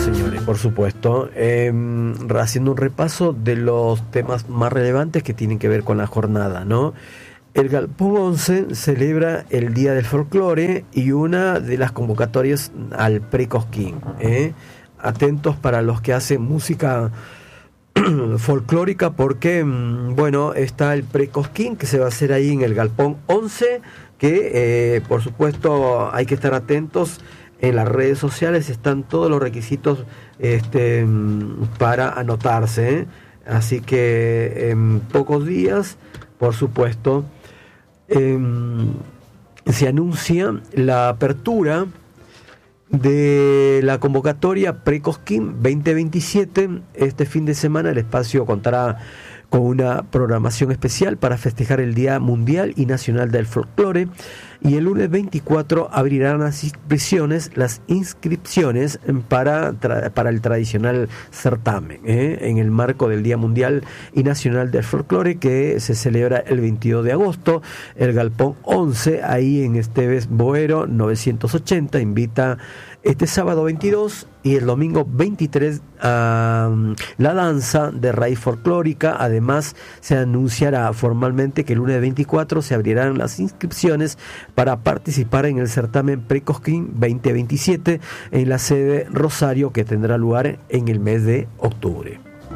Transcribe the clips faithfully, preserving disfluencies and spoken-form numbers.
señores, por supuesto, eh, haciendo un repaso de los temas más relevantes que tienen que ver con la jornada, ¿no? El Galpón once celebra el Día del Folclore y una de las convocatorias al Pre-Cosquín, ¿eh? Atentos para los que hacen música folclórica, porque, bueno, está el Pre-Cosquín que se va a hacer ahí en el Galpón once, que eh, por supuesto hay que estar atentos. En las redes sociales están todos los requisitos este, para anotarse, ¿eh? Así que en pocos días, por supuesto, eh, se anuncia la apertura de la convocatoria Pre-Cosquín veinte veintisiete. Este fin de semana el espacio contará con una programación especial para festejar el Día Mundial y Nacional del Folclore, y el lunes veinticuatro abrirán las inscripciones, las inscripciones para, para el tradicional certamen, ¿eh? en el marco del Día Mundial y Nacional del Folclore, que se celebra el veintidós de agosto. El Galpón once, ahí en Esteves Boero novecientos ochenta, invita este sábado veintidós y el domingo veintitrés a um, la danza de raíz folclórica. Además, se anunciará formalmente que el lunes veinticuatro se abrirán las inscripciones para participar en el certamen Pre-Cosquín veinte veintisiete en la sede Rosario, que tendrá lugar en el mes de octubre.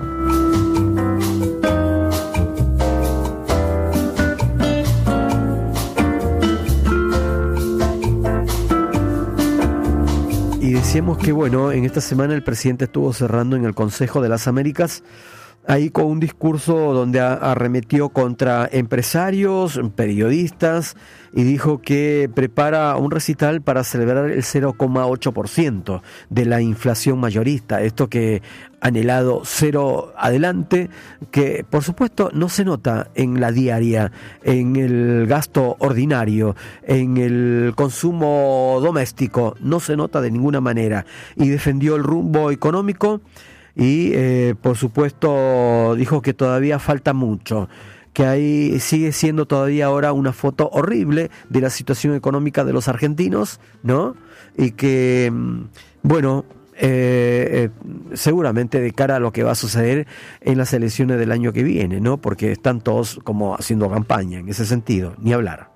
Y decíamos que, bueno, en esta semana el presidente estuvo cerrando en el Consejo de las Américas, ahí con un discurso donde arremetió contra empresarios, periodistas, y dijo que prepara un recital para celebrar el cero coma ocho por ciento de la inflación mayorista, esto que anhelado cero adelante, que por supuesto no se nota en la diaria, en el gasto ordinario, en el consumo doméstico, no se nota de ninguna manera, y defendió el rumbo económico. Y eh, por supuesto dijo que todavía falta mucho, que ahí sigue siendo todavía ahora una foto horrible de la situación económica de los argentinos, ¿no? Y que, bueno, eh, eh, seguramente de cara a lo que va a suceder en las elecciones del año que viene, ¿no? Porque están todos como haciendo campaña en ese sentido, ni hablar.